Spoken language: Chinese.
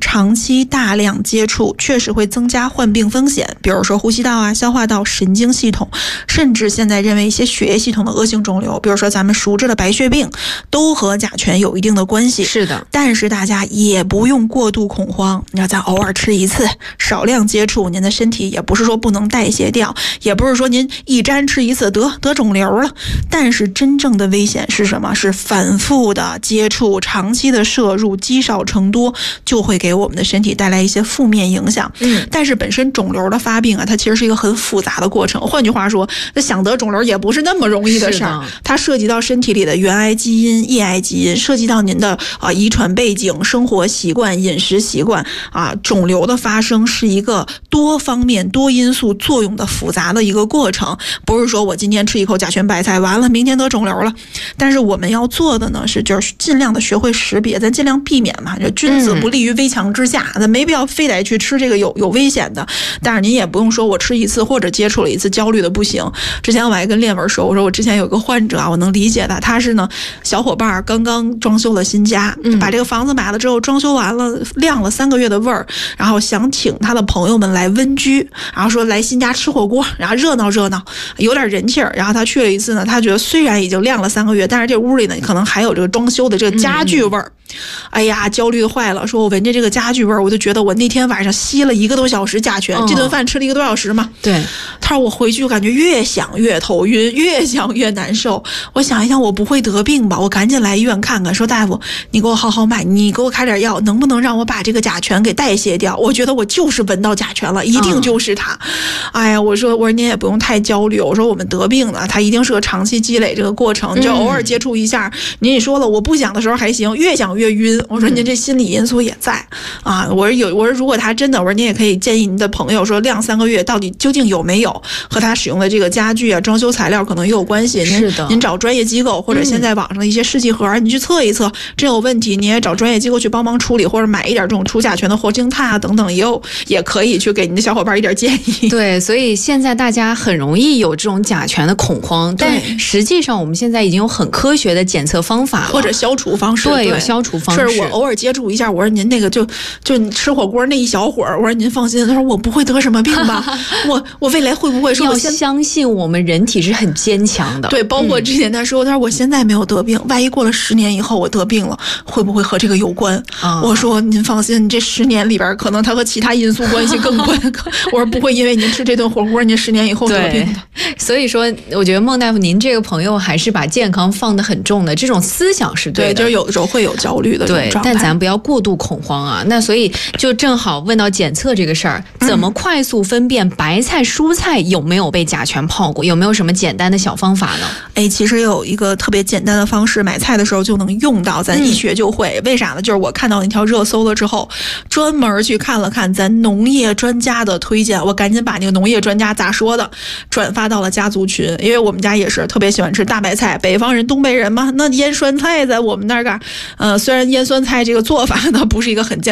长期大量接触确实会增加患病风险，比如说呼吸道啊、消化道、神经系统，甚至现在认为一些血液系统的恶性肿瘤，比如说咱们熟知的白血病，都和甲醛有一定的关系。 是的， 但是大家也不用过度恐慌，你要咱偶尔吃一次，少量接触，您的身体也不是说不能代谢掉，也不是说您一沾吃一次得肿瘤了。但是真正的危险是什么？是反复的接触，长期的摄入，积少成多，就会给我们的身体带来一些负面影响。但是本身肿瘤的发病啊，它其实是一个很复杂的过程。换句话说，想得肿瘤也不是那么容易的事儿，它涉及到身体里的原癌基因、抑癌基因，涉及到您的遗传背景、生活习惯、饮食习惯啊。肿瘤的发生是一个多方面、多因素作用的复杂的一个过程，不是说我今天吃一口甲醛白菜，完了明天得肿瘤了。但是我们要做的呢，就是尽量的学会识别，咱尽量避免嘛。这君子不立于危墙之下，咱没必要非得去吃这个有危险的。但是您也不用说我吃一次或者接触了一次焦虑的不行。之前我还跟练文说，我说我之前有个患者啊，我能理解的，他是呢小伙伴刚刚装修了新家，把这个房子买了之后装修完了，晾了3个月的味儿，然后想请他的朋友们来温居，然后说来新家吃火锅，然后热闹热闹，有点人气儿。然后他去了一次呢，他觉得虽然已经晾了3个月，但是这屋里呢可能还有这个装修的这个家具味儿。哎呀，焦虑坏了，说我闻着这个家具味儿，我就觉得我那天晚上吸了1个多小时甲醛，这顿饭吃了1个多小时嘛。 对， 他说我回去感觉越想越头晕，越想越难受。我想一想，我不会得病吧？我赶紧来医院看看，说大夫，你给我好好买，你给我开点药，能不能让我把这个甲醛给代谢掉？我觉得我就是闻到甲醛了，一定就是它。哎呀，我说您也不用太焦虑，我说我们得病呢，它一定是个长期积累这个过程，你就偶尔接触一下。您也说了，我不想的时候还行，越想越晕。我说您这心理因素也在啊。我说如果他真的，我说您也可以建议您的朋友说晾3个月到底究竟有没有和他使用的这个家具啊、装修材料可能也有关系。您找专业机构或者现在网上的一些试剂盒，你去测一测，真有问题你也找专业机构去帮忙处理，或者买一点这种除甲醛的活性炭啊等等，也可以去给您的小伙伴一点建议。 对，所以现在大家很容易有这种甲醛的恐慌，但实际上我们现在已经有很科学的检测方法了， 或者消除方式。 对，有消除方式。 是我偶尔接触一下，我说您那个就你吃火锅那一小会儿，我说您放心，他说我不会得什么病吧？我未来会不会说？ 要相信我们人体是很坚强的。 对，包括之前他说我现在没有得病，万一过了10年以后我得病了，会不会和这个有关？我说您放心，这10年里边可能它和其他因素关系更关。我说不会因为您吃这顿火锅，您10年以后得病的。 所以说，我觉得孟大夫您这个朋友还是把健康放得很重的，这种思想是对的。 对，就是有的时候会有焦虑的这种状态， 但咱不要过度恐慌啊。那所以就正好问到检测这个事儿，怎么快速分辨白菜、蔬菜有没有被甲醛泡过？有没有什么简单的小方法呢？ 其实有一个特别简单的方式，买菜的时候就能用到，咱一学就会。为啥呢？就是我看到那条热搜了之后，专门去看了看咱农业专家的推荐，我赶紧把那个农业专家咋说的转发到了家族群，因为我们家也是特别喜欢吃大白菜，北方人、东北人嘛，那腌酸菜在我们那儿虽然腌酸菜这个做法呢不是一个很健